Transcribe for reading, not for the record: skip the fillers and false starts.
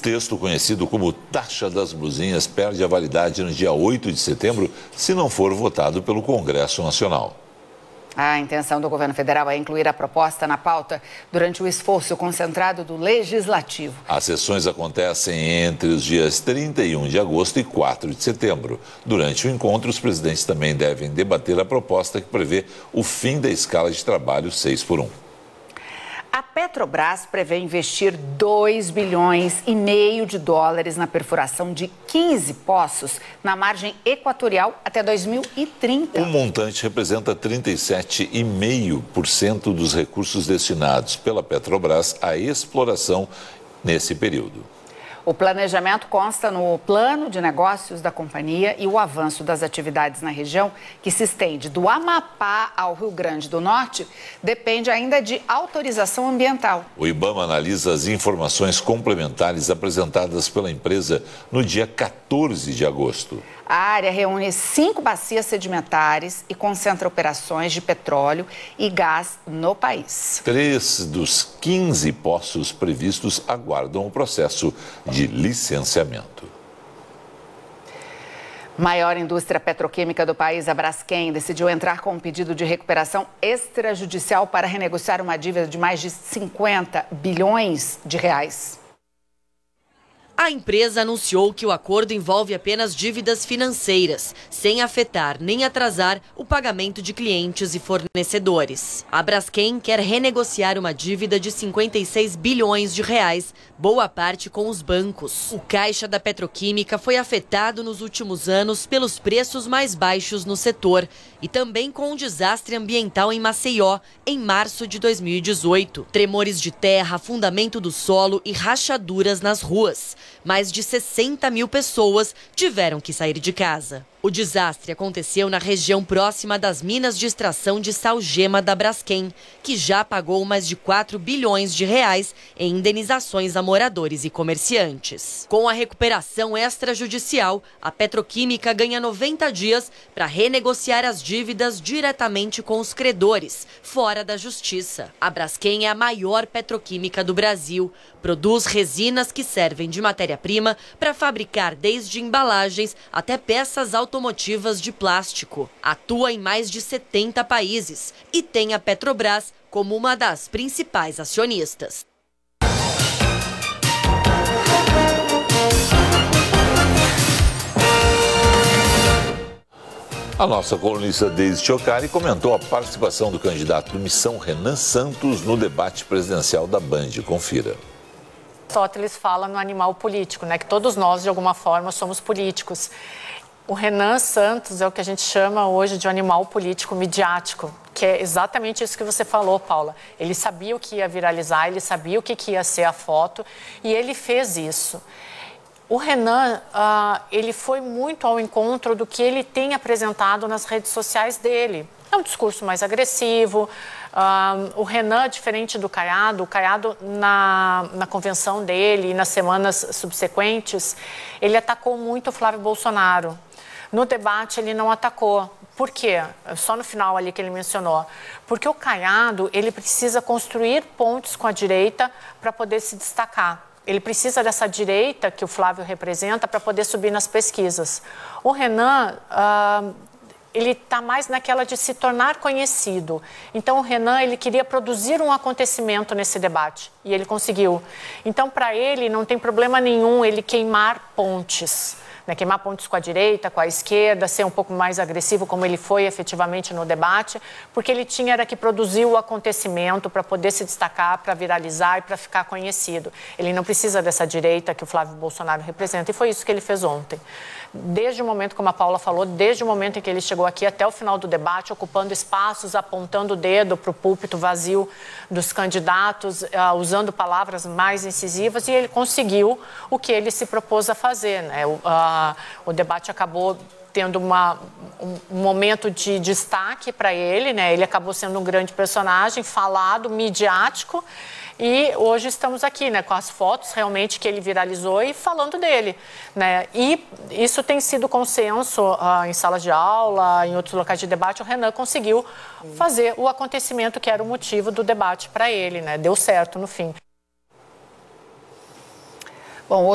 texto conhecido como Taxa das Blusinhas perde a validade no dia 8 de setembro se não for votado pelo Congresso Nacional. A intenção do governo federal é incluir a proposta na pauta durante o esforço concentrado do Legislativo. As sessões acontecem entre os dias 31 de agosto e 4 de setembro. Durante o encontro, os presidentes também devem debater a proposta que prevê o fim da escala de trabalho 6x1. A Petrobras prevê investir 2,5 bilhões de dólares na perfuração de 15 poços na margem equatorial até 2030. O montante representa 37,5% dos recursos destinados pela Petrobras à exploração nesse período. O planejamento consta no plano de negócios da companhia e o avanço das atividades na região, que se estende do Amapá ao Rio Grande do Norte, depende ainda de autorização ambiental. O IBAMA analisa as informações complementares apresentadas pela empresa no dia 14 de agosto. A área reúne 5 bacias sedimentares e concentra operações de petróleo e gás no país. 3 dos 15 poços previstos aguardam o processo de licenciamento. Maior indústria petroquímica do país, a Braskem, decidiu entrar com um pedido de recuperação extrajudicial para renegociar uma dívida de mais de 50 bilhões de reais. A empresa anunciou que o acordo envolve apenas dívidas financeiras, sem afetar nem atrasar o pagamento de clientes e fornecedores. A Braskem quer renegociar uma dívida de 56 bilhões de reais, boa parte com os bancos. O caixa da petroquímica foi afetado nos últimos anos pelos preços mais baixos no setor e também com um desastre ambiental em Maceió, em março de 2018. Tremores de terra, afundamento do solo e rachaduras nas ruas. Mais de 60 mil pessoas tiveram que sair de casa. O desastre aconteceu na região próxima das minas de extração de salgema da Braskem, que já pagou mais de 4 bilhões de reais em indenizações a moradores e comerciantes. Com a recuperação extrajudicial, a petroquímica ganha 90 dias para renegociar as dívidas diretamente com os credores, fora da justiça. A Braskem é a maior petroquímica do Brasil. Produz resinas que servem de matéria-prima para fabricar desde embalagens até peças automotivas de plástico. Atua em mais de 70 países e tem a Petrobras como uma das principais acionistas. A nossa colunista Deise Chocari comentou a participação do candidato do Missão Renan Santos no debate presidencial da Band. Confira. Aristóteles fala no animal político, né? Que todos nós, de alguma forma, somos políticos. O Renan Santos é o que a gente chama hoje de um animal político midiático, que é exatamente isso que você falou, Paula. Ele sabia o que ia viralizar, ele sabia o que ia ser a foto e ele fez isso. O Renan, ele foi muito ao encontro do que ele tem apresentado nas redes sociais dele. É um discurso mais agressivo. O Renan, diferente do Caiado, o Caiado na convenção dele e nas semanas subsequentes, ele atacou muito o Flávio Bolsonaro. No debate ele não atacou. Por quê? Só no final ali que ele mencionou. Porque o Caiado, ele precisa construir pontes com a direita para poder se destacar. Ele precisa dessa direita que o Flávio representa para poder subir nas pesquisas. O Renan, ele está mais naquela de se tornar conhecido. Então, o Renan, ele queria produzir um acontecimento nesse debate. E ele conseguiu. Então, para ele, não tem problema nenhum ele queimar pontes. Né, queimar pontes com a direita, com a esquerda, ser um pouco mais agressivo, como ele foi efetivamente no debate, porque ele era que produzir o acontecimento para poder se destacar, para viralizar e para ficar conhecido. Ele não precisa dessa direita que o Flávio Bolsonaro representa, e foi isso que ele fez ontem. Desde o momento, como a Paula falou, desde o momento em que ele chegou aqui até o final do debate, ocupando espaços, apontando o dedo para o púlpito vazio dos candidatos, usando palavras mais incisivas, e ele conseguiu o que ele se propôs a fazer, né? O debate acabou tendo um momento de destaque para ele, né? Ele acabou sendo um grande personagem, falado, midiático, e hoje estamos aqui, né, com as fotos realmente que ele viralizou e falando dele, né? E isso tem sido consenso em salas de aula, em outros locais de debate. O Renan conseguiu fazer o acontecimento que era o motivo do debate para ele, né? Deu certo no fim. Bom,